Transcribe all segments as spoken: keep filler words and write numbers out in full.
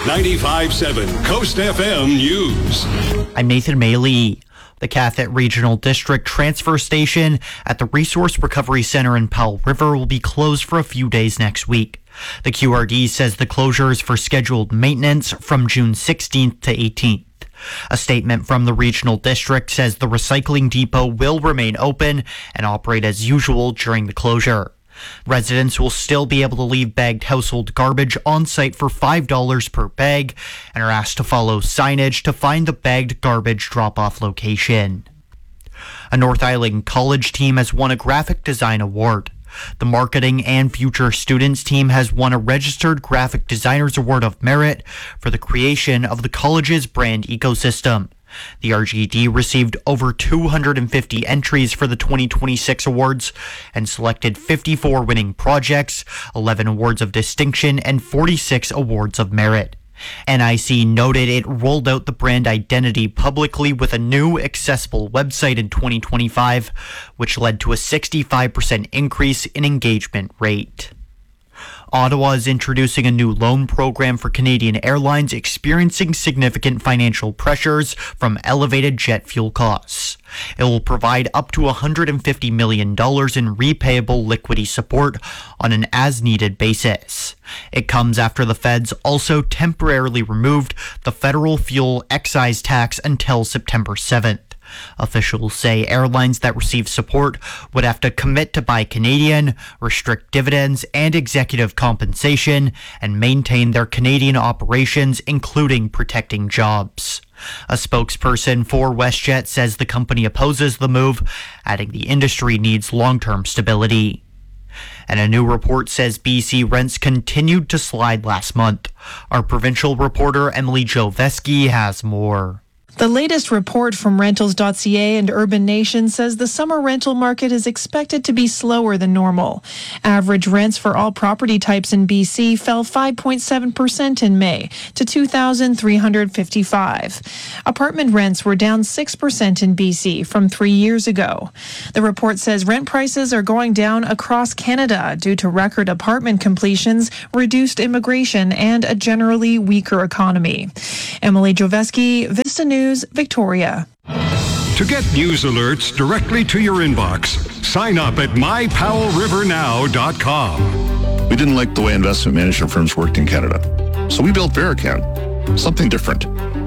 ninety-five point seven Coast F M News. I'm Nathan Maley. The Cathet Regional District Transfer Station at the Resource Recovery Center in Powell River will be closed for a few days next week. The Q R D says the closure is for scheduled maintenance from June sixteenth to eighteenth. A statement from the regional district says the recycling depot will remain open and operate as usual during the closure. Residents will still be able to leave bagged household garbage on site for five dollars per bag and are asked to follow signage to find the bagged garbage drop-off location. A North Island College team has won a graphic design award. The Marketing and Future Students team has won a Registered Graphic Designers Award of Merit for the creation of the college's brand ecosystem. The R G D received over two hundred fifty entries for the twenty twenty-six awards and selected fifty-four winning projects, eleven awards of distinction, and forty-six awards of merit. N I C noted it rolled out the brand identity publicly with a new accessible website in twenty twenty-five, which led to a sixty-five percent increase in engagement rate. Ottawa is introducing a new loan program for Canadian Airlines experiencing significant financial pressures from elevated jet fuel costs. It will provide up to one hundred fifty million dollars in repayable liquidity support on an as-needed basis. It comes after the feds also temporarily removed the federal fuel excise tax until September seventh. Officials say airlines that receive support would have to commit to buy Canadian, restrict dividends and executive compensation, and maintain their Canadian operations, including protecting jobs. A spokesperson for WestJet says the company opposes the move, adding the industry needs long-term stability. And a new report says B C rents continued to slide last month. Our provincial reporter Emily Joveski has more. The latest report from Rentals dot C A and Urban Nation says the summer rental market is expected to be slower than normal. Average rents for all property types in B C fell five point seven percent in May to two thousand three hundred fifty-five. Apartment rents were down six percent in B C from three years ago. The report says rent prices are going down across Canada due to record apartment completions, reduced immigration, and a generally weaker economy. Emily Joveski, Vista News, Victoria. To get news alerts directly to your inbox, sign up at my powell river now dot com. We didn't like the way investment management firms worked in Canada, so we built Veracount, something different.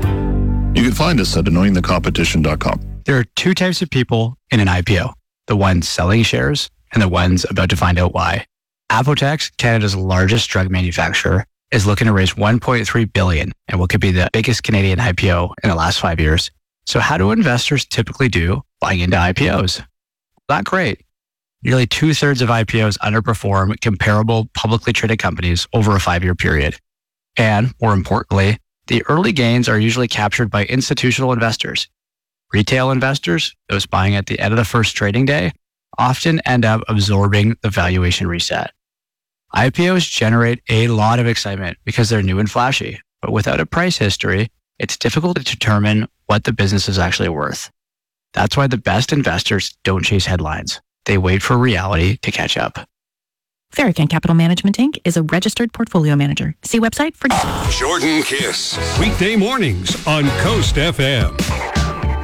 You can find us at annoying the competition dot com. There are two types of people in an I P O, the ones selling shares and the ones about to find out why. Apotex, Canada's largest drug manufacturer, is looking to raise one point three billion dollars and what could be the biggest Canadian I P O in the last five years. So how do investors typically do buying into I P Os? Not great. Nearly two-thirds of I P Os underperform comparable publicly traded companies over a five-year period. And more importantly, the early gains are usually captured by institutional investors. Retail investors, those buying at the end of the first trading day, often end up absorbing the valuation reset. I P Os generate a lot of excitement because they're new and flashy, but without a price history, it's difficult to determine what the business is actually worth. That's why the best investors don't chase headlines. They wait for reality to catch up. Veracount Capital Management Incorporated is a registered portfolio manager. See website for details. Jordan Kiss, weekday mornings on Coast F M.